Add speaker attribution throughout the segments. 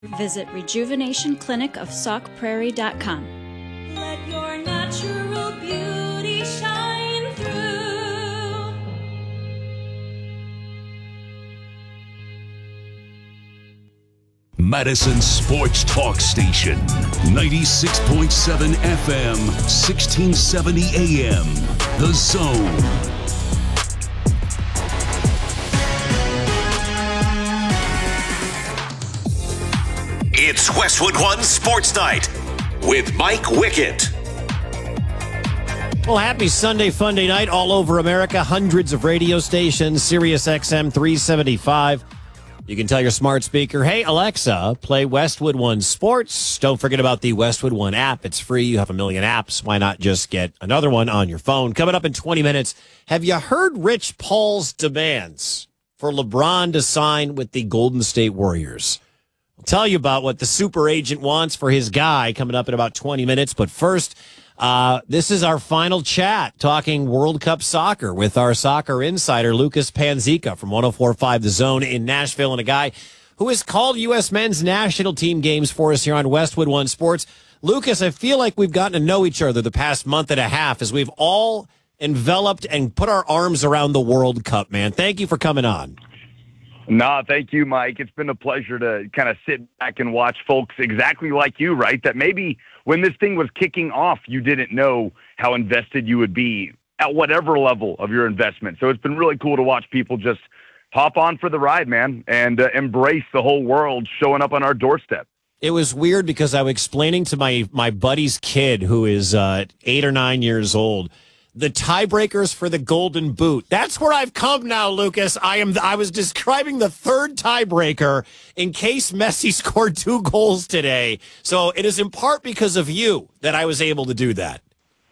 Speaker 1: Visit rejuvenationclinicofsaukprairie.com.
Speaker 2: Let your natural beauty shine through.
Speaker 3: Madison Sports Talk Station, 96.7 FM, 1670 AM. The Zone.
Speaker 4: It's Westwood One Sports Night with Mike Wickett.
Speaker 5: Well, happy Sunday, Funday night all over America. Hundreds of radio stations, Sirius XM 375. You can tell your smart speaker, hey, Alexa, play Westwood One Sports. Don't forget about the Westwood One app. It's free. You have a million apps. Why not just get another one on your phone? Coming up in 20 minutes, have you heard Rich Paul's demands for LeBron to sign with the Golden State Warriors? I'll tell you about what the super agent wants for his guy coming up in about 20 minutes. But first, this is our final chat talking World Cup soccer with our soccer insider, Lucas Panzica from 104.5 The Zone in Nashville, and a guy who has called U.S. men's national team games for us here on Westwood One Sports. Lucas, I feel like we've gotten to know each other the past month and a half as we've all enveloped and put our arms around the World Cup, man. Thank you for coming on.
Speaker 6: No, thank you, Mike. It's been a pleasure to kind of sit back and watch folks exactly like you, right? That maybe when this thing was kicking off, you didn't know how invested you would be at whatever level of your investment. So it's been really cool to watch people just hop on for the ride, man, and embrace the whole world showing up on our doorstep.
Speaker 5: It was weird because I was explaining to my buddy's kid who is 8 or 9 years old the tiebreakers for the Golden Boot. That's where I've come now, Lucas. I was describing the third tiebreaker in case Messi scored 2 goals today. So it is in part because of you that I was able to do that.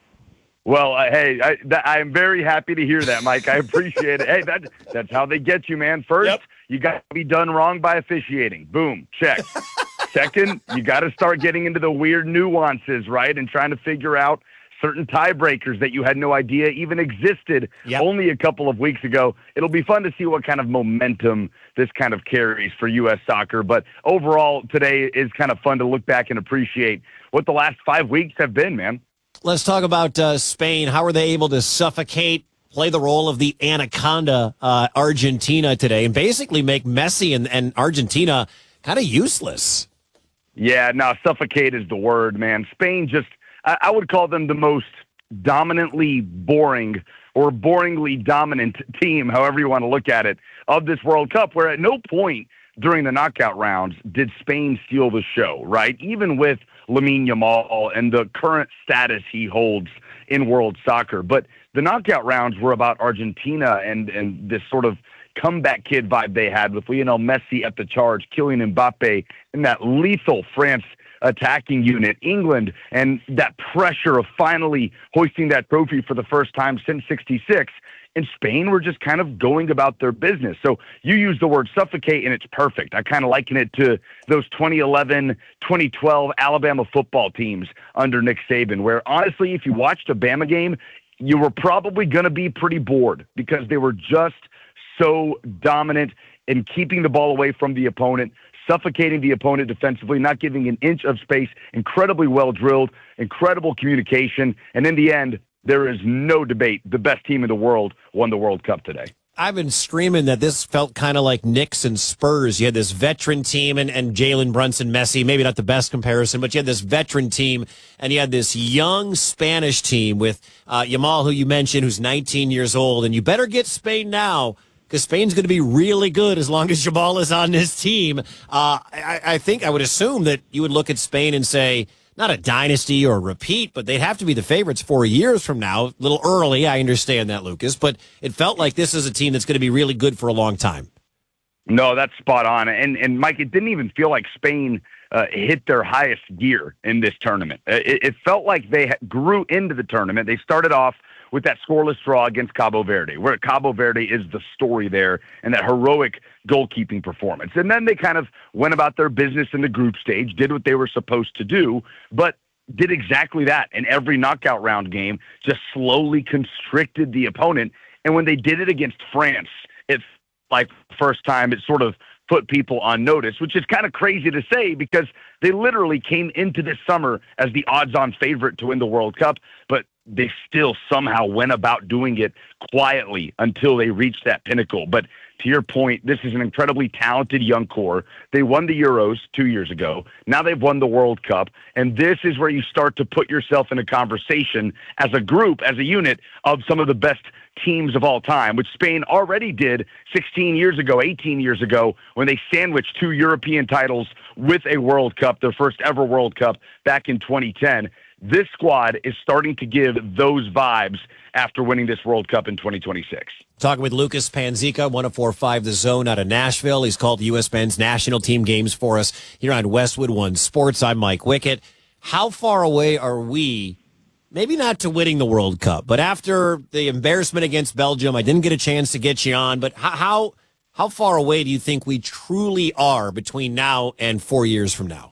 Speaker 6: Well, hey, I am very happy to hear that, Mike. I appreciate it. Hey, that's how they get you, man. First, You got to be done wrong by officiating. Boom, check. Second, you got to start getting into the weird nuances, right, and trying to figure out certain tiebreakers that you had no idea even existed only a couple of weeks ago. It'll be fun to see what kind of momentum this kind of carries for U.S. soccer. But overall, today is kind of fun to look back and appreciate what the last 5 weeks have been, man.
Speaker 5: Let's talk about Spain. How were they able to suffocate, play the role of the anaconda Argentina today, and basically make Messi and Argentina kind of useless?
Speaker 6: Yeah, no, suffocate is the word, man. Spain just, I would call them the most dominantly boring or boringly dominant team, however you want to look at it, of this World Cup, where at no point during the knockout rounds did Spain steal the show, right? Even with Lamine Yamal and the current status he holds in world soccer. But the knockout rounds were about Argentina and this sort of comeback kid vibe they had with Lionel Messi at the charge, Kylian Mbappe, and that lethal France attacking unit, England, and that pressure of finally hoisting that trophy for the first time since '66. And Spain were just kind of going about their business. So you use the word suffocate, and it's perfect. I kind of liken it to those 2011, 2012 Alabama football teams under Nick Saban, where honestly, if you watched a Bama game, you were probably going to be pretty bored because they were just so dominant in keeping the ball away from the opponent, suffocating the opponent defensively, not giving an inch of space, incredibly well drilled, incredible communication. And in the end, there is no debate. The best team in the world won the World Cup today.
Speaker 5: I've been screaming that this felt kind of like Knicks and Spurs. You had this veteran team and Jalen Brunson, Messi, maybe not the best comparison, but you had this veteran team and you had this young Spanish team with Yamal, who you mentioned, who's 19 years old. And you better get Spain now, because Spain's going to be really good as long as Yamal is on this team. I think I would assume that you would look at Spain and say, not a dynasty or a repeat, but they'd have to be the favorites 4 years from now. A little early, I understand that, Lucas, but it felt like this is a team that's going to be really good for a long time.
Speaker 6: No, that's spot on. And Mike, it didn't even feel like Spain hit their highest gear in this tournament. It felt like they grew into the tournament. They started off with that scoreless draw against Cabo Verde, where Cabo Verde is the story there, and that heroic goalkeeping performance. And then they kind of went about their business in the group stage, did what they were supposed to do, but did exactly that in every knockout round game, just slowly constricted the opponent. And when they did it against France, it's like the first time it sort of put people on notice, which is kind of crazy to say because they literally came into this summer as the odds-on favorite to win the World Cup, but they still somehow went about doing it quietly until they reached that pinnacle. But to your point, this is an incredibly talented young core. They won the Euros 2 years ago. Now they've won the World Cup. And this is where you start to put yourself in a conversation as a group, as a unit of some of the best teams of all time, which Spain already did 16 years ago, 18 years ago, when they sandwiched 2 European titles with a World Cup, their first ever World Cup back in 2010. This squad is starting to give those vibes after winning this World Cup in 2026.
Speaker 5: Talking with Lucas Panzica, 104.5 The Zone out of Nashville. He's called the U.S. men's national team games for us here on Westwood One Sports. I'm Mike Wickett. How far away are we, maybe not to winning the World Cup, but after the embarrassment against Belgium, I didn't get a chance to get you on, but how far away do you think we truly are between now and 4 years from now?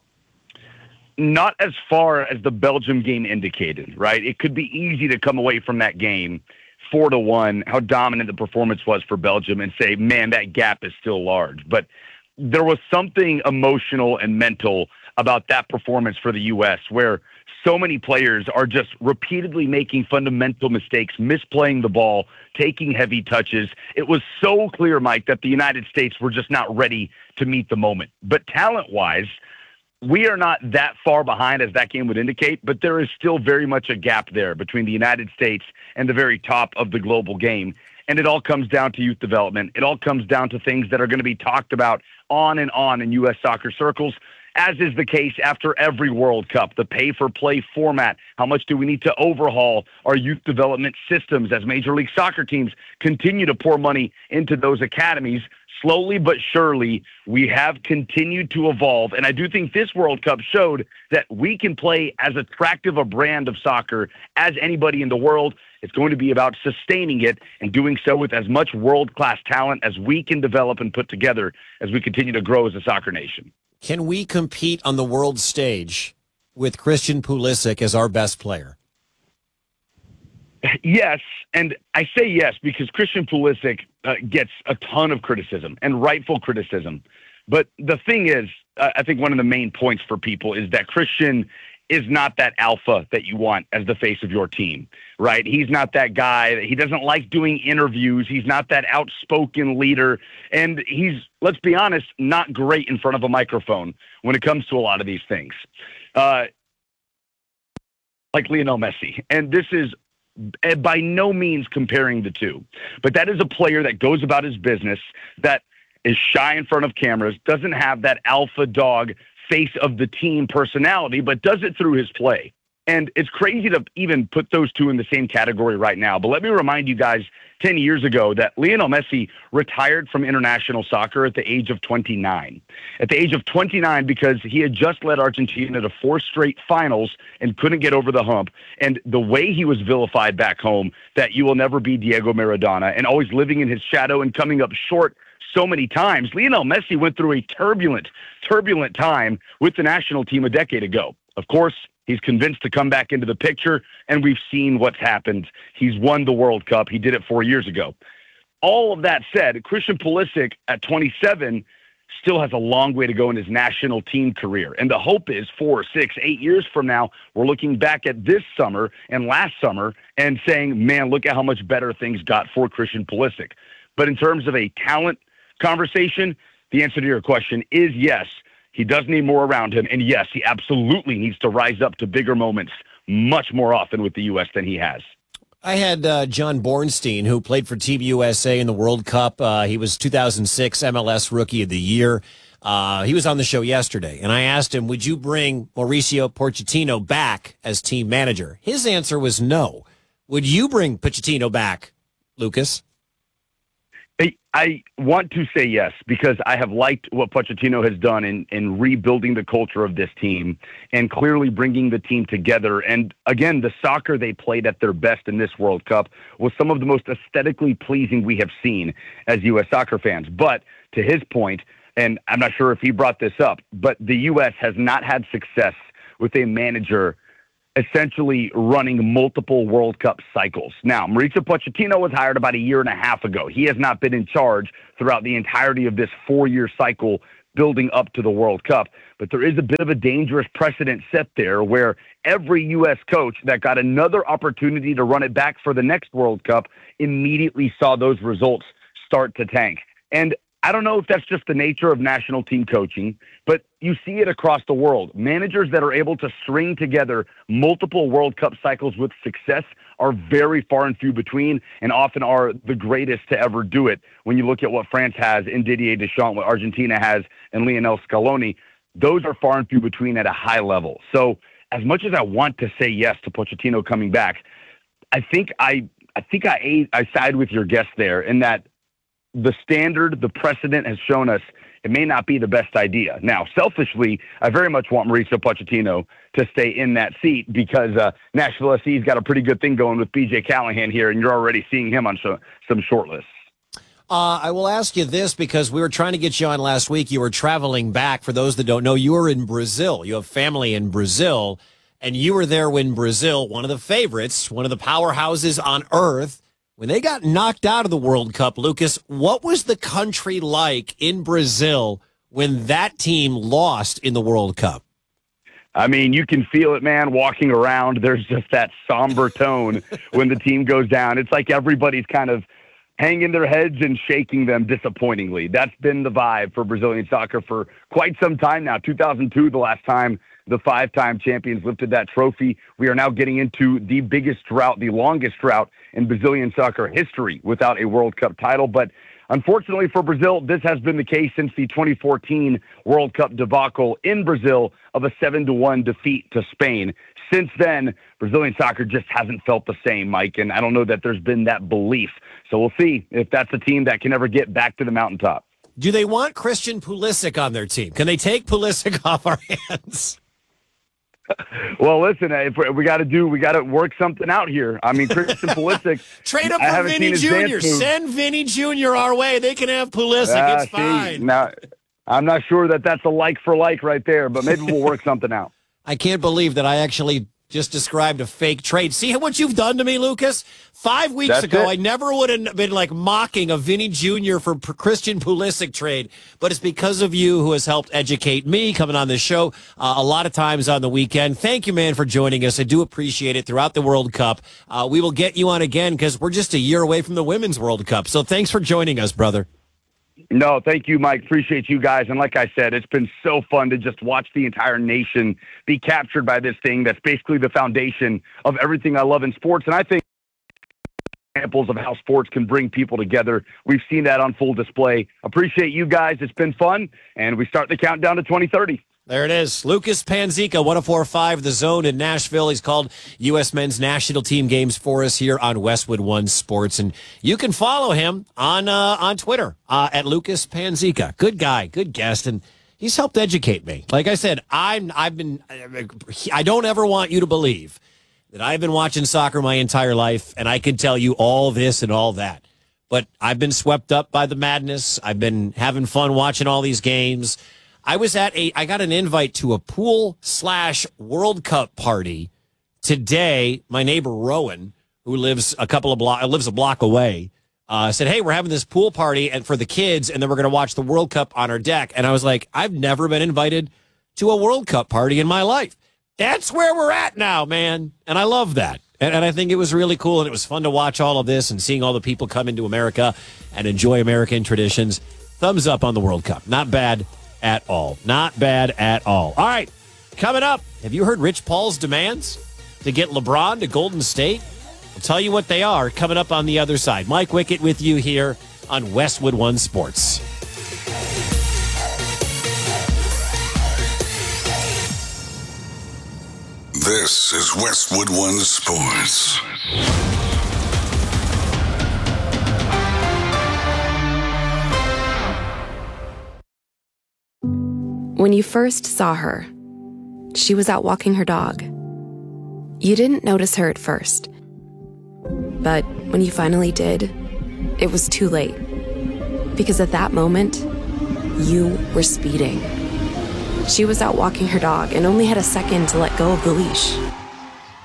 Speaker 6: Not as far as the Belgium game indicated, right? It could be easy to come away from that game 4-1, how dominant the performance was for Belgium, and say, man, that gap is still large. But there was something emotional and mental about that performance for the U.S. where so many players are just repeatedly making fundamental mistakes, misplaying the ball, taking heavy touches. It was so clear, Mike, that the United States were just not ready to meet the moment. But talent-wise, we are not that far behind as that game would indicate, but there is still very much a gap there between the United States and the very top of the global game. And it all comes down to youth development. It all comes down to things that are going to be talked about on and on in U.S. soccer circles, as is the case after every World Cup. The pay-for-play format, how much do we need to overhaul our youth development systems as Major League Soccer teams continue to pour money into those academies. Slowly but surely, we have continued to evolve. And I do think this World Cup showed that we can play as attractive a brand of soccer as anybody in the world. It's going to be about sustaining it and doing so with as much world-class talent as we can develop and put together as we continue to grow as a soccer nation.
Speaker 5: Can we compete on the world stage with Christian Pulisic as our best player?
Speaker 6: Yes, and I say yes because Christian Pulisic gets a ton of criticism and rightful criticism. But the thing is, I think one of the main points for people is that Christian is not that alpha that you want as the face of your team, right? He's not that guy. He doesn't like doing interviews. He's not that outspoken leader. And he's, let's be honest, not great in front of a microphone when it comes to a lot of these things. Like Lionel Messi. And this is by no means comparing the two, but that is a player that goes about his business, that is shy in front of cameras, doesn't have that alpha dog face of the team personality, but does it through his play. And it's crazy to even put those two in the same category right now. But let me remind you guys, 10 years ago, that Lionel Messi retired from international soccer at the age of 29. At the age of 29, because he had just led Argentina to 4 straight finals and couldn't get over the hump. And the way he was vilified back home, that you will never be Diego Maradona, and always living in his shadow and coming up short so many times. Lionel Messi went through a turbulent time with the national team a decade ago. Of course, he's convinced to come back into the picture, and we've seen what's happened. He's won the World Cup. He did it 4 years ago. All of that said, Christian Pulisic at 27 still has a long way to go in his national team career. And the hope is 4, 6, 8 years from now, we're looking back at this summer and last summer and saying, man, look at how much better things got for Christian Pulisic. But in terms of a talent conversation, the answer to your question is yes. He does need more around him. And yes, he absolutely needs to rise up to bigger moments much more often with the U.S. than he has.
Speaker 5: I had John Bornstein, who played for Team USA in the World Cup. He was 2006 MLS Rookie of the Year. He was on the show yesterday, and I asked him, would you bring Mauricio Pochettino back as team manager? His answer was no. Would you bring Pochettino back, Lucas?
Speaker 6: I want to say yes, because I have liked what Pochettino has done in rebuilding the culture of this team and clearly bringing the team together. And again, the soccer they played at their best in this World Cup was some of the most aesthetically pleasing we have seen as U.S. soccer fans. But to his point, and I'm not sure if he brought this up, but the U.S. has not had success with a manager essentially running multiple World Cup cycles. Now, Mauricio Pochettino was hired about a year and a half ago. He has not been in charge throughout the entirety of this 4-year cycle building up to the World Cup. But there is a bit of a dangerous precedent set there where every U.S. coach that got another opportunity to run it back for the next World Cup immediately saw those results start to tank. And I don't know if that's just the nature of national team coaching, but you see it across the world. Managers that are able to string together multiple World Cup cycles with success are very far and few between, and often are the greatest to ever do it. When you look at what France has in Didier Deschamps, what Argentina has in Lionel Scaloni, those are far and few between at a high level. So as much as I want to say yes to Pochettino coming back, I think I side with your guest there in that the standard, the precedent has shown us it may not be the best idea. Now, selfishly, I very much want Mauricio Pochettino to stay in that seat because Nashville SC's got a pretty good thing going with B.J. Callahan here, and you're already seeing him on some short lists.
Speaker 5: I will ask you this because we were trying to get you on last week. You were traveling back. For those that don't know, you were in Brazil. You have family in Brazil, and you were there when Brazil, one of the favorites, one of the powerhouses on earth, when they got knocked out of the World Cup. Lucas, what was the country like in Brazil when that team lost in the World Cup?
Speaker 6: I mean, you can feel it, man, walking around. There's just that somber tone when the team goes down. It's like everybody's kind of hanging their heads and shaking them disappointingly. That's been the vibe for Brazilian soccer for quite some time now. 2002, the last time the 5-time champions lifted that trophy. We are now getting into the biggest drought, the longest drought in Brazilian soccer history without a World Cup title. But unfortunately for Brazil, this has been the case since the 2014 World Cup debacle in Brazil of a 7-1 defeat to Spain. Since then, Brazilian soccer just hasn't felt the same, Mike, and I don't know that there's been that belief. So we'll see if that's a team that can ever get back to the mountaintop.
Speaker 5: Do they want Christian Pulisic on their team? Can they take Pulisic off our hands?
Speaker 6: Well, listen, if we got to work something out here. I mean, Christian Pulisic.
Speaker 5: Trade him for Vinny Jr. Send Vinny Jr. our way. They can have Pulisic. It's fine.
Speaker 6: Now, I'm not sure that that's a like for like right there, but maybe we'll work something out.
Speaker 5: I can't believe that I actually just described a fake trade. See what you've done to me, Lucas? 5 weeks ago, I never would have been like mocking a Vinny Jr. for Christian Pulisic trade, but it's because of you who has helped educate me coming on this show a lot of times on the weekend. Thank you, man, for joining us. I do appreciate it throughout the World Cup. We will get you on again because we're just a year away from the Women's World Cup. So thanks for joining us, brother.
Speaker 6: No, thank you, Mike. Appreciate you guys. And like I said, it's been so fun to just watch the entire nation be captured by this thing that's basically the foundation of everything I love in sports. And I think examples of how sports can bring people together. We've seen that on full display. Appreciate you guys. It's been fun. And we start the countdown to 2030.
Speaker 5: There it is. Lucas Panzica, 104.5 The Zone in Nashville. He's called U.S. men's national team games for us here on Westwood One Sports. And you can follow him on Twitter at Lucas Panzica. Good guy, good guest, and he's helped educate me. Like I said, I don't ever want you to believe that I've been watching soccer my entire life, and I can tell you all this and all that. But I've been swept up by the madness. I've been having fun watching all these games. I got an invite to a pool/World Cup party today. My neighbor Rowan, who lives a block away, said, "Hey, we're having this pool party and for the kids, and then we're going to watch the World Cup on our deck." And I was like, "I've never been invited to a World Cup party in my life." That's where we're at now, man, and I love that. And I think it was really cool, and it was fun to watch all of this and seeing all the people come into America and enjoy American traditions. Thumbs up on the World Cup. Not bad at all. Not bad at all. All right, coming up, have you heard Rich Paul's demands to get LeBron to Golden State? I'll tell you what they are coming up on the other side. Mike Wickett with you here on Westwood One Sports.
Speaker 3: This is Westwood One Sports.
Speaker 1: When you first saw her, she was out walking her dog. You didn't notice her at first. But when you finally did, it was too late. Because at that moment, you were speeding. She was out walking her dog and only had a second to let go of the leash.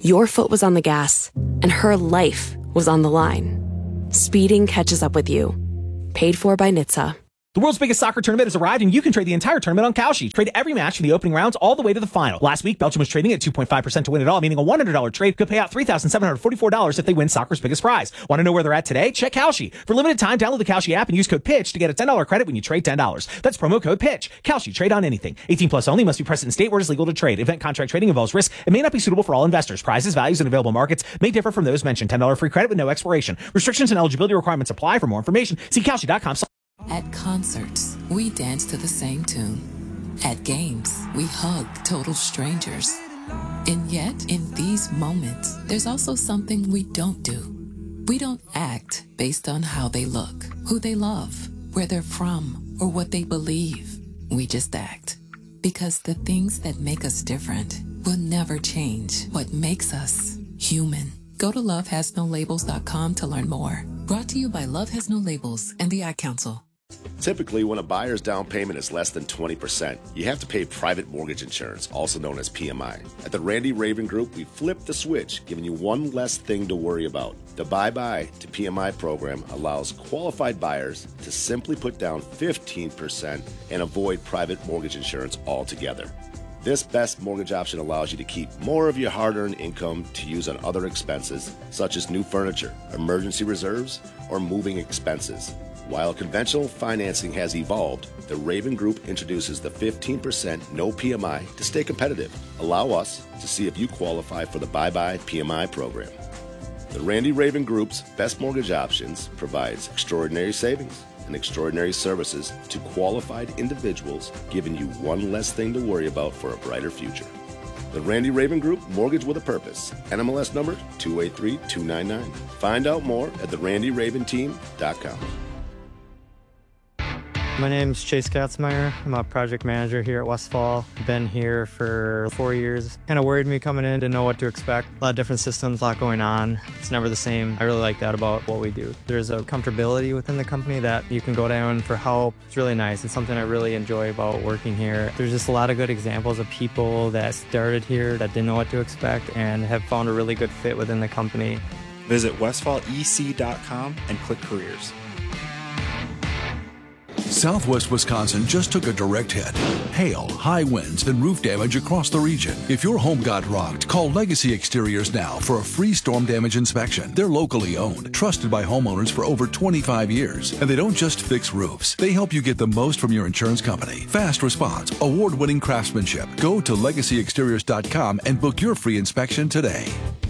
Speaker 1: Your foot was on the gas, and her life was on the line. Speeding catches up with you. Paid for by NHTSA.
Speaker 7: The world's biggest soccer tournament has arrived, and you can trade the entire tournament on Kalshi. Trade every match from the opening rounds all the way to the final. Last week, Belgium was trading at 2.5% to win it all, meaning a $100 trade could pay out $3,744 if they win soccer's biggest prize. Want to know where they're at today? Check Kalshi. For limited time, download the Kalshi app and use code PITCH to get a $10 credit when you trade $10. That's promo code PITCH. Kalshi, trade on anything. 18 plus only, must be present in state where it is legal to trade. Event contract trading involves risk and may not be suitable for all investors. Prizes, values, and available markets may differ from those mentioned. $10 free credit with no expiration. Restrictions and eligibility requirements apply. For more information, see Kalshi.com.
Speaker 8: At concerts, we dance to the same tune. At games, we hug total strangers. And yet, in these moments, there's also something we don't do. We don't act based on how they look, who they love, where they're from, or what they believe. We just act. Because the things that make us different will never change what makes us human. Go to lovehasnolabels.com to learn more. Brought to you by Love Has No Labels and the Ad Council.
Speaker 9: Typically, when a buyer's down payment is less than 20%, you have to pay private mortgage insurance, also known as PMI. At the Randy Raven Group, we flipped the switch, giving you one less thing to worry about. The Bye-Bye to PMI program allows qualified buyers to simply put down 15% and avoid private mortgage insurance altogether. This best mortgage option allows you to keep more of your hard-earned income to use on other expenses, such as new furniture, emergency reserves, or moving expenses. While conventional financing has evolved, the Raven Group introduces the 15% no PMI to stay competitive. Allow us to see if you qualify for the Bye-Bye PMI program. The Randy Raven Group's best mortgage options provides extraordinary savings and extraordinary services to qualified individuals, giving you one less thing to worry about for a brighter future. The Randy Raven Group, mortgage with a purpose. NMLS number 283299. Find out more at therandyraventeam.com.
Speaker 10: My name's Chase Katzmeyer. I'm a project manager here at Westfall. Been here for 4 years. Kind of worried me coming in, didn't know what to expect. A lot of different systems, a lot going on. It's never the same. I really like that about what we do. There's a comfortability within the company that you can go down for help. It's really nice. It's something I really enjoy about working here. There's just a lot of good examples of people that started here that didn't know what to expect and have found a really good fit within the company.
Speaker 11: Visit westfallec.com and click careers.
Speaker 12: Southwest Wisconsin just took a direct hit. Hail, high winds, and roof damage across the region. If your home got rocked, call Legacy Exteriors now for a free storm damage inspection. They're locally owned, trusted by homeowners for over 25 years. And they don't just fix roofs. They help you get the most from your insurance company. Fast response, award-winning craftsmanship. Go to legacyexteriors.com and book your free inspection today.